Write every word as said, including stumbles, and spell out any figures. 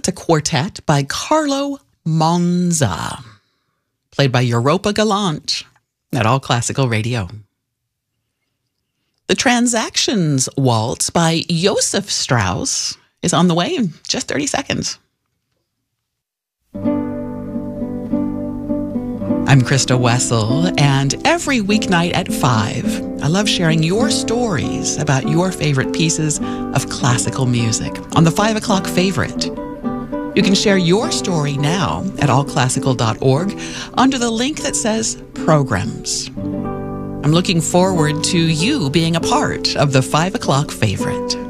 the Quartet by Carlo Monza, played by Europa Galante at All Classical Radio. The Transactions Waltz by Joseph Strauss is on the way in just thirty seconds. I'm Krista Wessel, and every weeknight at five, I love sharing your stories about your favorite pieces of classical music on the five o'clock favorite. You can share your story now at all classical dot org under the link that says Programs. I'm looking forward to you being a part of the five o'clock favorite.